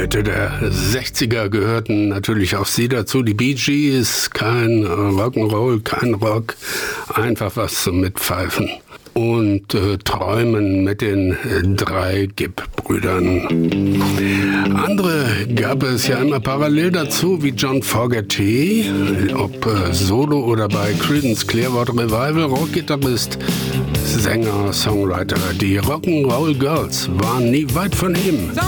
Mitte der 60er gehörten natürlich auch sie dazu. Die Bee Gees, kein Rock'n'Roll, kein Rock, einfach was zum Mitpfeifen. Und Träumen mit den 3 Gibb-Brüdern. Andere gab es ja immer parallel dazu, wie John Fogerty, ob Solo oder bei Creedence Clearwater Revival, Rockgitarrist, Sänger, Songwriter. Die Rock'n'Roll Girls waren nie weit von ihm.